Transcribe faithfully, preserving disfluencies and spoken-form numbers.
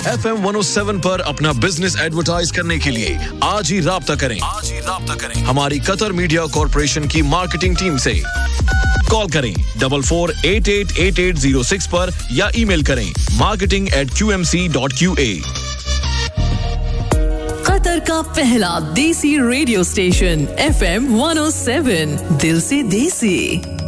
F M one O seven पर अपना business advertise करने के लिए आज ही राब्ता करें आज ही राब्ता करें हमारी कतर मीडिया कॉर्पोरेशन की मार्केटिंग टीम से। कॉल करें double four eight eight eight eight zero six पर या ईमेल करें marketing eight Q M C dot Q A. Qatar का पहला देसी radio station F M one O seven, दिल से देसी।